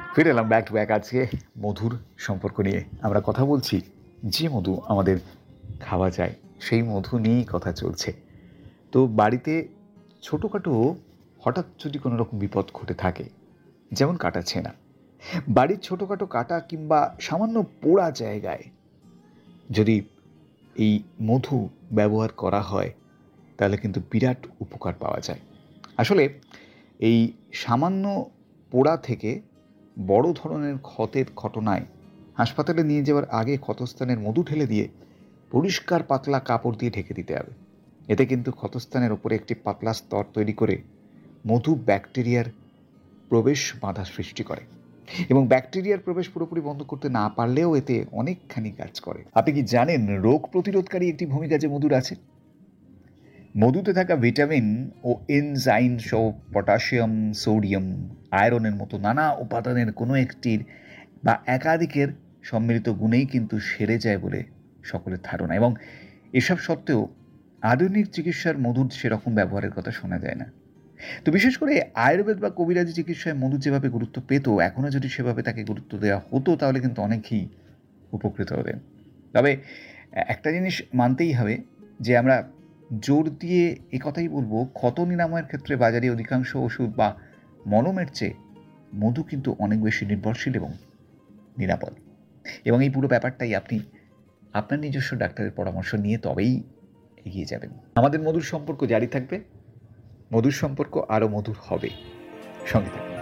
ফিরে এলাম back to back. আজকে মধুর সম্পর্ক নিয়ে আমরা কথা বলছি। যে মধু আমাদের খাওয়া যায় সেই মধু নিয়েই কথা চলছে। তো বাড়িতে ছোটোখাটো হঠাৎ যদি কোনো রকম বিপদ ঘটে থাকে, যেমন কাটা ছেঁড়া, বাড়ির ছোটোখাটো কাটা কিংবা সামান্য পোড়া জায়গায় যদি এই মধু ব্যবহার করা হয় তাহলে কিন্তু বিরাট উপকার পাওয়া যায়। আসলে এই সামান্য পোড়া থেকে বড় ধরনের ক্ষতের ঘটনায় হাসপাতালে নিয়ে যাওয়ার আগে ক্ষতস্থানের মধু ঢেলে দিয়ে পরিষ্কার পাতলা কাপড় দিয়ে ঢেকে দিতে হবে। এতে কিন্তু ক্ষতস্থানের ওপরে একটি পাতলা স্তর তৈরি করে মধু ব্যাকটেরিয়ার প্রবেশ বাধা সৃষ্টি করে এবং ব্যাকটেরিয়ার প্রবেশ পুরোপুরি বন্ধ করতে না পারলেও এতে অনেকখানি কাজ করে। আপনি কি জানেন রোগ প্রতিরোধকারী একটি ভূমিকা যে মধুর আছে? মধুতে থাকা ভিটামিন ও এনজাইম সহ পটাশিয়াম, সোডিয়াম, আয়রনের মতো নানা উপাদানের কোনো একটির বা একাধিকের সম্মিলিত গুণেই কিন্তু সেরে যায় বলে সকলের ধারণা। এবং এসব সত্ত্বেও আধুনিক চিকিৎসার মধুর সেরকম ব্যবহারের কথা শোনা যায় না। তো বিশেষ করে আয়ুর্বেদ বা কবিরাজি চিকিৎসায় মধু যেভাবে গুরুত্ব পেত, এখনও যদি সেভাবে তাকে গুরুত্ব দেওয়া হতো তাহলে কিন্তু অনেকেই উপকৃত হতেন। তবে একটা জিনিস মানতেই হবে যে আমরা জোর দিয়ে কথাই বলবো, ক্ষত নিরাময়ের ক্ষেত্রে বাজারে অধিকাংশ ওষুধ বা মলমের চেয়ে মধু কিন্তু অনেক বেশি নির্ভরশীল এবং নিরাপদ। এবং এই পুরো ব্যাপারটাই আপনি আপনার নিজস্ব ডাক্তারের পরামর্শ নিয়ে তবেই এগিয়ে যাবেন। আমাদের মধুর সম্পর্ক জারি থাকবে, মধুর সম্পর্ক আরও মধুর হবে। সঙ্গে থাকবে।